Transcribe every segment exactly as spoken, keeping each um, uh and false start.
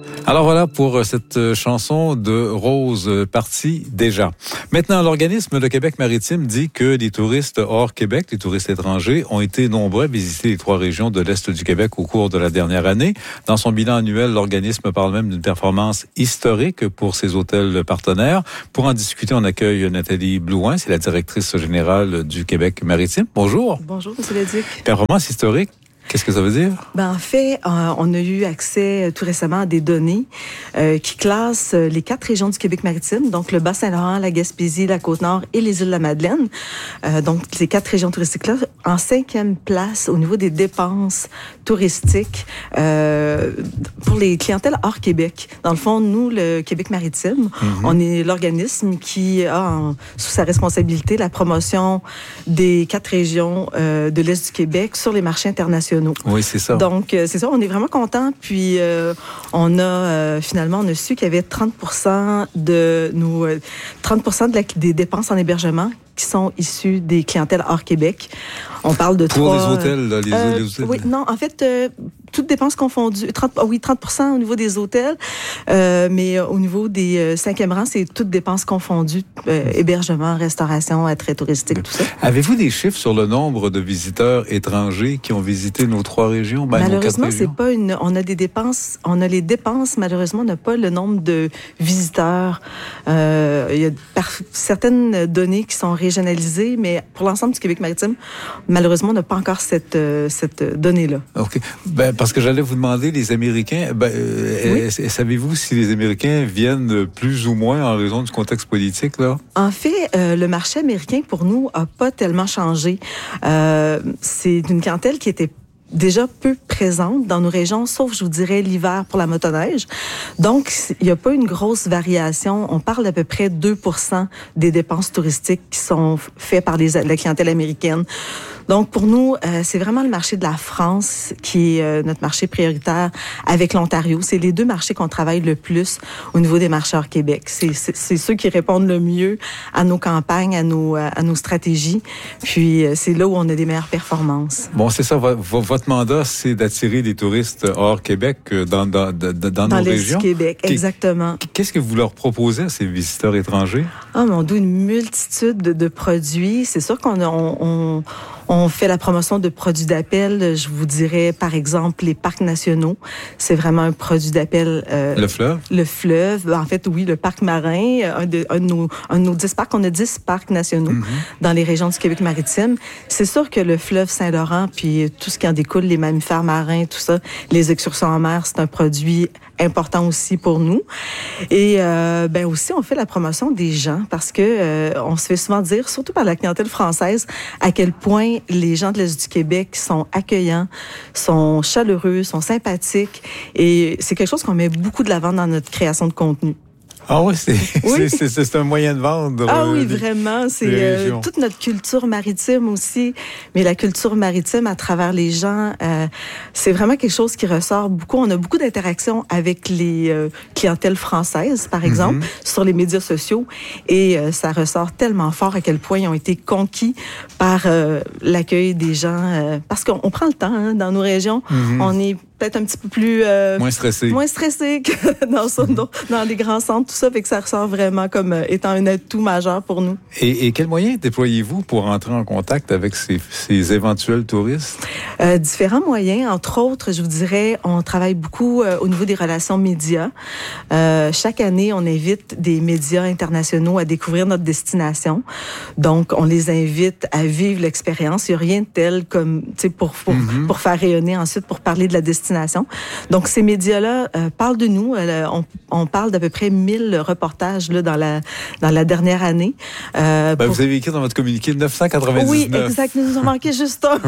Alors voilà pour cette chanson de Rose partie déjà. Maintenant, l'organisme de Québec maritime dit que les touristes hors Québec, les touristes étrangers, ont été nombreux à visiter les trois régions de l'Est du Québec au cours de la dernière année. Dans son bilan annuel, l'organisme parle même d'une performance historique pour ses hôtels partenaires. Pour en discuter, on accueille Nathalie Blouin, c'est la directrice générale du Québec maritime. Bonjour. Bonjour, M. Leduc. Performance historique. Qu'est-ce que ça veut dire? Ben, en fait, euh, on a eu accès euh, tout récemment à des données euh, qui classent euh, les quatre régions du Québec maritime, donc le Bas-Saint-Laurent, la Gaspésie, la Côte-Nord et les îles de la Madeleine. Euh, donc, ces quatre régions touristiques-là, en cinquième place au niveau des dépenses touristiques euh, pour les clientèles hors Québec. Dans le fond, nous, le Québec maritime, mm-hmm. on est l'organisme qui a en, sous sa responsabilité la promotion des quatre régions euh, de l'Est du Québec sur les marchés internationaux. Oui, c'est ça. Donc, euh, c'est ça, on est vraiment contents. Puis, euh, on a, euh, finalement, on a su qu'il y avait trente pour cent de nos, euh, trente pour cent de la, des dépenses en hébergement qui sont issues des clientèles hors Québec. On parle de Pour trois... les hôtels, là, les, euh, les hôtels. Oui, non, en fait, euh, toutes dépenses confondues. trente, oui, trente pour cent au niveau des hôtels, euh, mais au niveau des euh, cinquième rang, c'est toutes dépenses confondues. Euh, hébergement, restauration, attrait touristique, tout ça. Avez-vous des chiffres sur le nombre de visiteurs étrangers qui ont visité nos trois régions? Ben, malheureusement, nos quatre régions? c'est pas une. On a des dépenses. On a les dépenses. Malheureusement, on n'a pas le nombre de visiteurs. Euh, il y a par, certaines données qui sont régionalisées, mais pour l'ensemble du Québec maritime, malheureusement, on n'a pas encore cette euh, cette donnée-là. Ok. Ben, parce que j'allais vous demander, les Américains. Ben, euh, oui. Savez-vous si les Américains viennent plus ou moins en raison du contexte politique là? En fait, euh, le marché américain pour nous a pas tellement changé. Euh, c'est une clientèle qui était déjà peu présente dans nos régions, sauf, je vous dirais, l'hiver pour la motoneige. Donc, il n'y a pas une grosse variation. On parle d'à peu près deux pour cent des dépenses touristiques qui sont faites par les, la clientèle américaine. Donc, pour nous, euh, c'est vraiment le marché de la France qui est euh, notre marché prioritaire avec l'Ontario. C'est les deux marchés qu'on travaille le plus au niveau des marchés hors Québec. C'est, c'est, c'est ceux qui répondent le mieux à nos campagnes, à nos, à nos stratégies. Puis, euh, c'est là où on a des meilleures performances. Bon, c'est ça. Votre mandat, c'est d'attirer des touristes hors Québec dans, dans, dans, dans, dans nos régions. Dans l'Est du Québec, exactement. Qu'est-ce que vous leur proposez à ces visiteurs étrangers? Ah, mon Dieu, une multitude de, de produits. C'est sûr qu'on a, on, on On fait la promotion de produits d'appel. Je vous dirais, par exemple, les parcs nationaux. C'est vraiment un produit d'appel. Euh, le fleuve? Le fleuve. En fait, oui, le parc marin. Un de, un de, nos, un de nos dix parcs. On a dix parcs nationaux mm-hmm. dans les régions du Québec maritime. C'est sûr que le fleuve Saint-Laurent, puis tout ce qui en découle, les mammifères marins, tout ça, les excursions en mer, c'est un produit important aussi pour nous. Et euh, ben aussi, on fait la promotion des gens parce que euh, on se fait souvent dire, surtout par la clientèle française, à quel point les gens de l'Est du Québec sont accueillants, sont chaleureux, sont sympathiques. Et c'est quelque chose qu'on met beaucoup de l'avant dans notre création de contenu. Ah oui, c'est, oui. c'est, c'est, c'est un moyen de vendre. Ah oui, euh, vraiment. C'est euh, toute notre culture maritime aussi. Mais la culture maritime à travers les gens, euh, c'est vraiment quelque chose qui ressort beaucoup. On a beaucoup d'interactions avec les euh, clientèles françaises, par exemple, mm-hmm. sur les médias sociaux. Et euh, ça ressort tellement fort à quel point ils ont été conquis par euh, l'accueil des gens. Euh, parce qu'on on prend le temps hein, dans nos régions. Mm-hmm. On est peut-être un petit peu plus... Euh, moins stressé. Moins stressé que dans, mm-hmm. dans, dans les grands centres, tout ça, fait que ça ressort vraiment comme euh, étant un atout majeur pour nous. Et, et quels moyens déployez-vous pour entrer en contact avec ces, ces éventuels touristes? Euh, différents moyens. Entre autres, je vous dirais, on travaille beaucoup euh, au niveau des relations médias. Euh, chaque année, on invite des médias internationaux à découvrir notre destination. Donc, on les invite à vivre l'expérience. Il n'y a rien de tel comme, tu sais, pour, pour, mm-hmm. pour faire rayonner ensuite, pour parler de la destination. Donc, ces médias-là euh, parlent de nous. Euh, on, on parle d'à peu près mille reportages là, dans, la, dans la dernière année. Euh, ben, pour... Vous avez écrit dans votre communiqué neuf cent quatre-vingt-dix-neuf. Oui, exact. Nous nous en manquait juste un.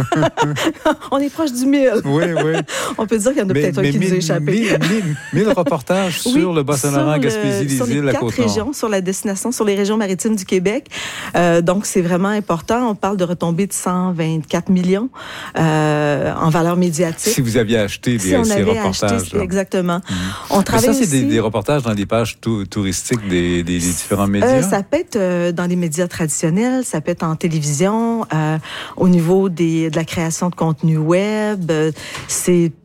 On est proche du mille. Oui, oui. On peut dire qu'il y en a mais, peut-être mais un qui mille, nous a échappé. Mille, mille, mille reportages oui, sur le Bas-Saint-Laurent, Gaspésie, les sur îles, les la quatre Côte-Nord. régions, sur la destination, sur les régions maritimes du Québec. Euh, donc, c'est vraiment important. On parle de retombées de cent vingt-quatre millions euh, en valeur médiatique. Si vous aviez acheté des, si on ces avait reportages. Acheté, exactement. Mmh. On travaille Mais ça, c'est aussi... des, des reportages dans les pages tou- touristiques des, des, des différents médias? Euh, ça peut être euh, dans les médias traditionnels, ça peut être en télévision, euh, au niveau des, de la création de contenu web. Euh, c'est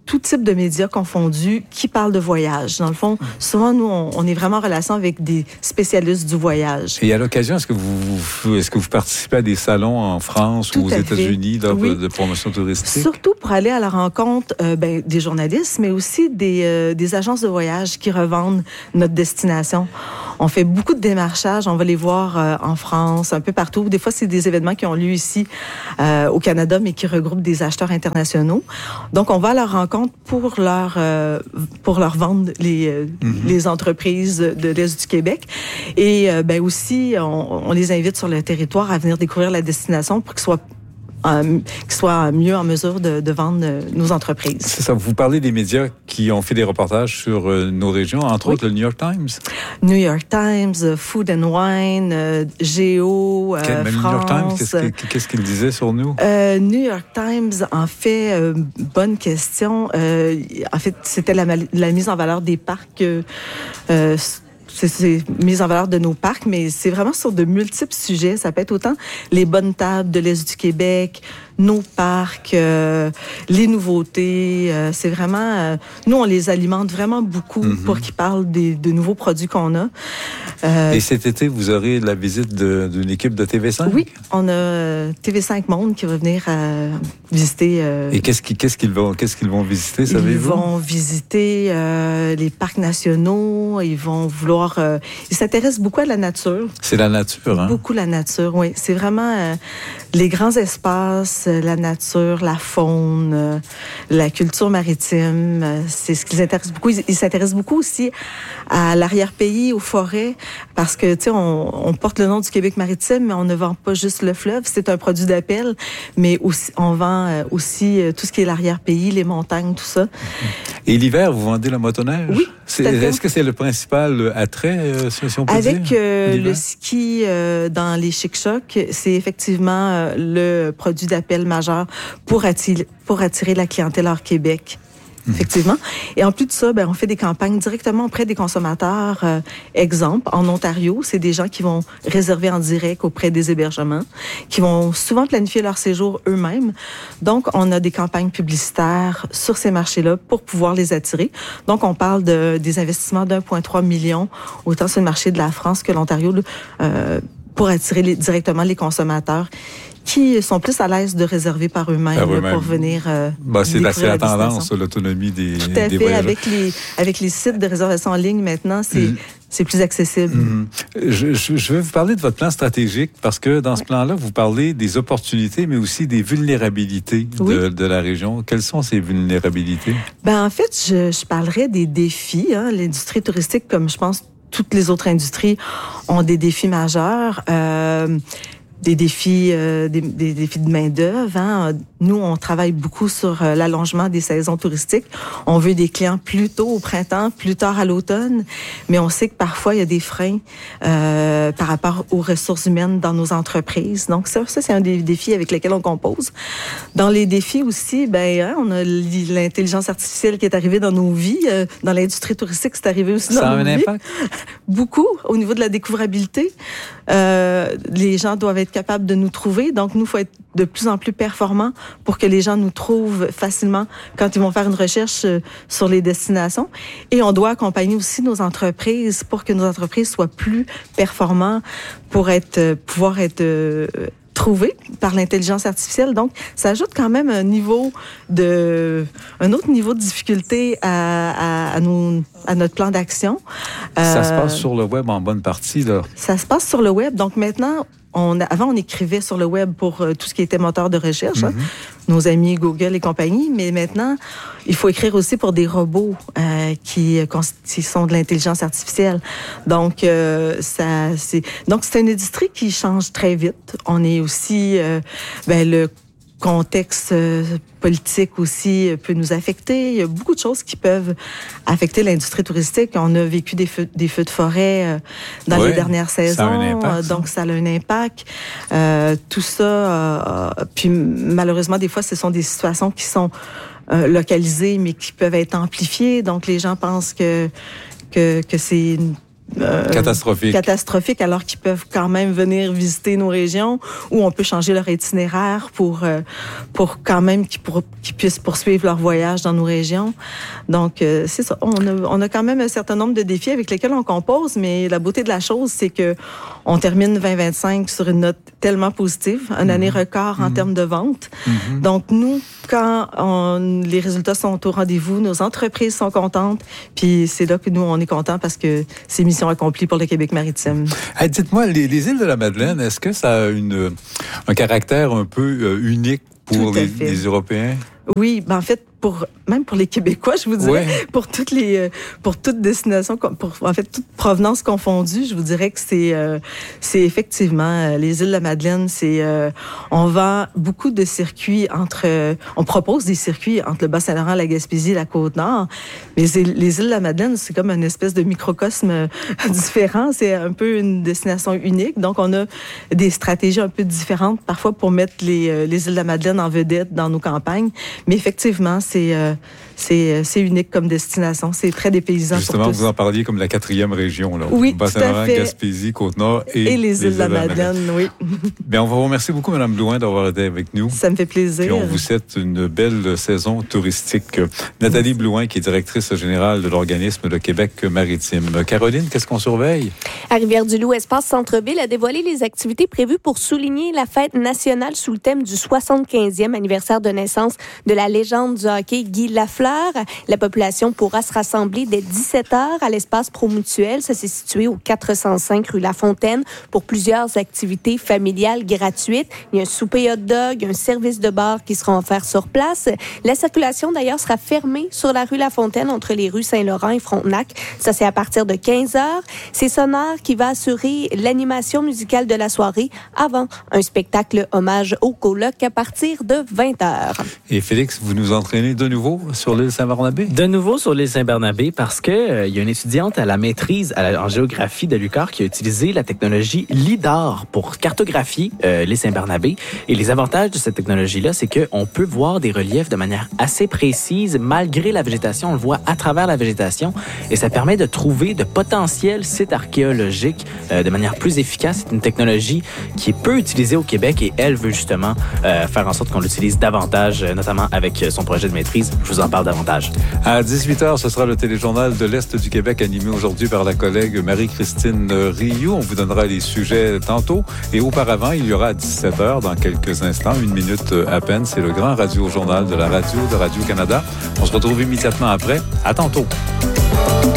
tout type de médias confondus qui parlent de voyage. Dans le fond, souvent, nous, on, on est vraiment en relation avec des spécialistes du voyage. Et à l'occasion, est-ce que vous, est-ce que vous participez à des salons en France Tout ou aux États-Unis de, oui. de promotion touristique? Surtout pour aller à la rencontre euh, ben, des journalistes, mais aussi des, euh, des agences de voyage qui revendent notre destination. On fait beaucoup de démarchage. On va les voir euh, en France, un peu partout. Des fois, c'est des événements qui ont lieu ici euh, au Canada, mais qui regroupent des acheteurs internationaux. Donc, on va à leur rencontre pour leur euh, pour leur vendre les euh, mm-hmm. les entreprises de l'Est du Québec. Et euh, ben aussi, on, on les invite sur le territoire à venir découvrir la destination pour qu'ils soient Euh, qui soit mieux en mesure de, de vendre euh, nos entreprises. C'est ça. Vous parlez des médias qui ont fait des reportages sur euh, nos régions, entre oui. autres le New York Times. New York Times, Food and Wine, euh, Géo, euh, okay, mais France. New York Times, qu'est-ce qu'il, qu'est-ce qu'il disait sur nous? Euh, New York Times, en fait, euh, bonne question. Euh, en fait, c'était la, la mise en valeur des parcs. Euh, euh, C'est, c'est mise en valeur de nos parcs, mais c'est vraiment sur de multiples sujets. Ça peut être autant les bonnes tables de l'Est du Québec, nos parcs, euh, les nouveautés. Euh, c'est vraiment... Euh, nous, on les alimente vraiment beaucoup mm-hmm. pour qu'ils parlent des, de nouveaux produits qu'on a. Euh, Et cet été, vous aurez la visite de, d'une équipe de T V cinq? Oui, on a euh, T V cinq Monde qui va venir euh, visiter... Euh, Et qu'est-ce, qui, qu'est-ce, qu'ils vont, qu'est-ce qu'ils vont visiter, savez-vous? Ils vont visiter euh, les parcs nationaux. Ils vont vouloir... Euh, ils s'intéressent beaucoup à la nature. C'est la nature, hein? Beaucoup la nature, oui. C'est vraiment euh, les grands espaces, la nature, la faune, euh, la culture maritime. Euh, c'est ce qui les intéresse beaucoup. Ils, ils s'intéressent beaucoup aussi à l'arrière-pays, aux forêts, parce que, tu sais, on, on porte le nom du Québec maritime, mais on ne vend pas juste le fleuve. C'est un produit d'appel, mais aussi, on vend euh, aussi euh, tout ce qui est l'arrière-pays, les montagnes, tout ça. Et l'hiver, vous vendez la motoneige? Oui. C'est, est-ce que c'est le principal attrait, euh, si on peut Avec, dire? Avec euh, le ski euh, dans les Chic-Chocs, c'est effectivement euh, le produit d'appel majeur pour attirer, pour attirer la clientèle hors Québec. Effectivement. Et en plus de ça, ben, on fait des campagnes directement auprès des consommateurs. Euh, exemple, en Ontario, c'est des gens qui vont réserver en direct auprès des hébergements, qui vont souvent planifier leur séjour eux-mêmes. Donc, on a des campagnes publicitaires sur ces marchés-là pour pouvoir les attirer. Donc, on parle de, des investissements d'un virgule trois million, autant sur le marché de la France que l'Ontario, euh, pour attirer les, directement les consommateurs qui sont plus à l'aise de réserver par eux-mêmes, par eux-mêmes. Pour venir euh, bah, c'est la, c'est la tendance, l'autonomie des Tout à des fait. voyageurs. Avec les, avec les sites de réservation en ligne maintenant, c'est, mmh. c'est plus accessible. Mmh. Je, je, je vais vous parler de votre plan stratégique parce que dans ce oui. plan-là, vous parlez des opportunités, mais aussi des vulnérabilités oui. de, de la région. Quelles sont ces vulnérabilités? Ben, en fait, je, je parlerais des défis. Hein. L'industrie touristique, comme je pense toutes les autres industries, ont des défis majeurs. Euh, Des défis, euh, des, des défis de main-d'œuvre. Hein. Nous, on travaille beaucoup sur euh, l'allongement des saisons touristiques. On veut des clients plus tôt au printemps, plus tard à l'automne, mais on sait que parfois il y a des freins euh, par rapport aux ressources humaines dans nos entreprises. Donc ça, ça c'est un des défis avec lesquels on compose. Dans les défis aussi, ben hein, on a l'intelligence artificielle qui est arrivée dans nos vies. Euh, dans l'industrie touristique, c'est arrivé aussi dans ça nos a un vies. Impact? Beaucoup au niveau de la découvrabilité. Euh, les gens doivent être capables de nous trouver. Donc, nous, il faut être de plus en plus performants pour que les gens nous trouvent facilement quand ils vont faire une recherche sur les destinations. Et on doit accompagner aussi nos entreprises pour que nos entreprises soient plus performantes pour être, pouvoir être euh, trouvées par l'intelligence artificielle. Donc, ça ajoute quand même un niveau de, un autre niveau de difficulté à, à, à, nos, à notre plan d'action. Ça euh, se passe sur le web en bonne partie, là. Ça se passe sur le web. Donc, maintenant, On, avant, on écrivait sur le web pour euh, tout ce qui était moteur de recherche, mm-hmm. hein, nos amis Google et compagnie, mais maintenant, il faut écrire aussi pour des robots euh, qui, qui sont de l'intelligence artificielle. Donc, euh, ça, c'est, donc, c'est une industrie qui change très vite. On est aussi, euh, ben, le contexte euh, politique aussi peut nous affecter. Il y a beaucoup de choses qui peuvent affecter l'industrie touristique. On a vécu des feux, des feux de forêt euh, dans oui, les dernières saisons. Ça a un impact, ça. Donc, ça a un impact. Euh, tout ça, euh, puis malheureusement, des fois, ce sont des situations qui sont euh, localisées, mais qui peuvent être amplifiées. Donc, les gens pensent que, que, que c'est... Une Euh, catastrophique. catastrophique, alors qu'ils peuvent quand même venir visiter nos régions, où on peut changer leur itinéraire pour euh, pour quand même qu'ils, pour, qu'ils puissent poursuivre leur voyage dans nos régions. Donc euh, c'est ça. On a on a quand même un certain nombre de défis avec lesquels on compose, mais la beauté de la chose, c'est que on termine vingt vingt-cinq sur une note tellement positive, une mm-hmm. année record en mm-hmm. termes de vente. Mm-hmm. Donc nous, quand on, les résultats sont au rendez-vous, nos entreprises sont contentes, puis c'est là que nous on est contents parce que c'est mission accomplie pour le Québec maritime. Hey, dites-moi, les, les îles de la Madeleine, est-ce que ça a une, un caractère un peu euh, unique pour les, les Européens? Oui, ben en fait, pour même pour les Québécois, je vous dirais, ouais. pour toutes les, pour toute destination, pour en fait toute provenance confondue, je vous dirais que c'est, euh, c'est effectivement euh, les îles de la Madeleine. C'est, euh, on vend beaucoup de circuits entre, euh, on propose des circuits entre le Bas-Saint-Laurent, la Gaspésie, la Côte-Nord. Mais les, les îles de la Madeleine, c'est comme une espèce de microcosme euh, différent. C'est un peu une destination unique. Donc on a des stratégies un peu différentes parfois pour mettre les, euh, les îles de la Madeleine en vedette dans nos campagnes. Mais effectivement, c'est, euh, c'est, c'est unique comme destination. C'est très dépaysant. Justement, pour tous. Vous en parliez comme la quatrième région. Là, oui, tout à fait. Gaspésie, Côte-Nord et, et les îles de la Madeleine. Oui. Bien, on vous remercie beaucoup, Mme Blouin, d'avoir été avec nous. Ça me fait plaisir. Et on vous souhaite une belle saison touristique. Nathalie Blouin, qui est directrice générale de l'organisme de Québec maritime. Caroline, qu'est-ce qu'on surveille? À Rivière-du-Loup, Espace Centre-Ville a dévoilé les activités prévues pour souligner la fête nationale sous le thème du soixante-quinzième anniversaire de naissance de la légende du hockey Guy Lafleur. La population pourra se rassembler dès dix-sept heures à l'espace Promutuel. Ça, c'est situé au quatre cent cinq rue La Fontaine pour plusieurs activités familiales gratuites. Il y a un souper hot dog, un service de bar qui sera offert sur place. La circulation, d'ailleurs, sera fermée sur la rue La Fontaine entre les rues Saint-Laurent et Frontenac. Ça, c'est à partir de quinze heures. C'est Sonore qui va assurer l'animation musicale de la soirée avant un spectacle hommage au coloc à partir de vingt heures. Et Félix, vous nous entraînez de nouveau sur l'île Saint-Barnabé? De nouveau sur l'île Saint-Barnabé parce que euh, il y a une étudiante à la maîtrise à la, en géographie de l'U Q A R qui a utilisé la technologie LIDAR pour cartographier euh, l'île Saint-Barnabé. Et les avantages de cette technologie-là, c'est qu'on peut voir des reliefs de manière assez précise malgré la végétation. On le voit à travers la végétation et ça permet de trouver de potentiels sites archéologiques euh, de manière plus efficace. C'est une technologie qui est peu utilisée au Québec et elle veut justement euh, faire en sorte qu'on l'utilise davantage, euh, notamment avec son projet de maîtrise. Je vous en parle davantage. À dix-huit heures, ce sera le téléjournal de l'Est du Québec animé aujourd'hui par la collègue Marie-Christine Rioux. On vous donnera les sujets tantôt. Et auparavant, il y aura à dix-sept heures, dans quelques instants, une minute à peine, c'est le grand radio-journal de la radio de Radio-Canada. On se retrouve immédiatement après. À tantôt.